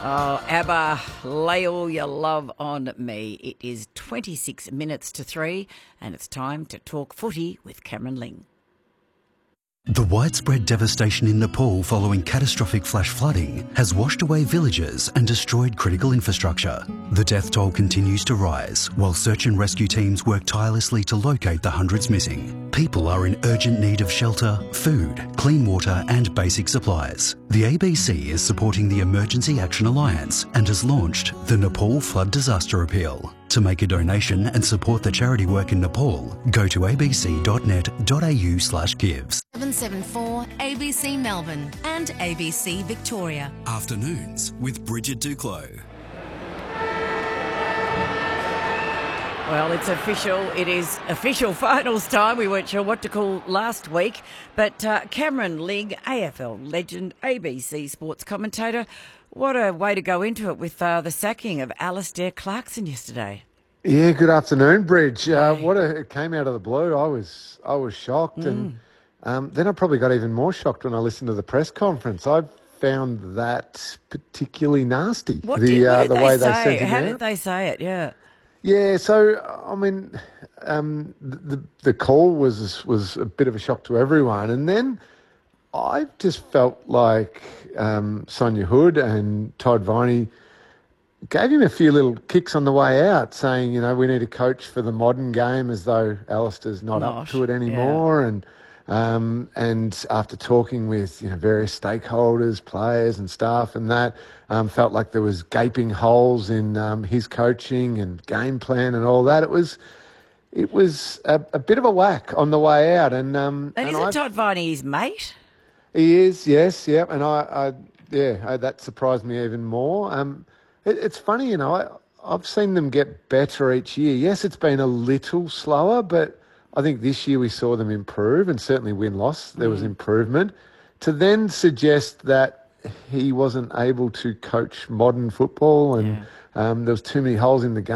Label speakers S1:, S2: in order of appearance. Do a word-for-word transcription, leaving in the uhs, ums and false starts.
S1: Oh, ABBA, lay all your love on me. It is twenty-six minutes to three, and it's time to talk footy with Cameron Ling.
S2: The widespread devastation in Nepal following catastrophic flash flooding has washed away villages and destroyed critical infrastructure. The death toll continues to rise, while search and rescue teams work tirelessly to locate the hundreds missing. People are in urgent need of shelter, food, clean water and basic supplies. The A B C is supporting the Emergency Action Alliance and has launched the Nepal Flood Disaster Appeal. To make a donation and support the charity work in Nepal, go to abc.net.au slash gives.
S3: seven seven four A B C Melbourne and A B C Victoria.
S2: Afternoons with Bridget Duclos.
S1: Well, it's official. It is official finals time. We weren't sure what to call last week. But uh, Cameron Ling, A F L legend, A B C sports commentator. What a way to go into it with uh, the sacking of Alistair Clarkson yesterday.
S4: Yeah, good afternoon, Bridge. Uh, what a, it came out of the blue. I was I was shocked. Mm. And um, then I probably got even more shocked when I listened to the press conference. I found that particularly nasty.
S1: What
S4: the
S1: did, what
S4: uh,
S1: did
S4: the
S1: they
S4: way
S1: say?
S4: they sent him
S1: How
S4: out.
S1: did they say it? Yeah.
S4: Yeah, so I mean, um, the the call was was a bit of a shock to everyone, and then I just felt like um, Sonia Hood and Todd Viney gave him a few little kicks on the way out, saying, you know, we need a coach for the modern game, as though Alistair's not,
S1: Not
S4: up to it anymore,
S1: yeah.
S4: and. Um, and after talking with you know various stakeholders, players and staff and that, um, felt like there was gaping holes in um, his coaching and game plan and all that. It was it was a, a bit of a whack on the way out. And um,
S1: And,
S4: and
S1: isn't
S4: I've,
S1: Todd Viney his mate?
S4: He is, yes, yeah. And I, I yeah, I, that surprised me even more. Um, it, it's funny, you know, I, I've seen them get better each year. Yes, it's been a little slower, but I think this year we saw them improve, and certainly win-loss, there was improvement. To then suggest that he wasn't able to coach modern football and
S1: Yeah.
S4: um, there was too many holes in the game.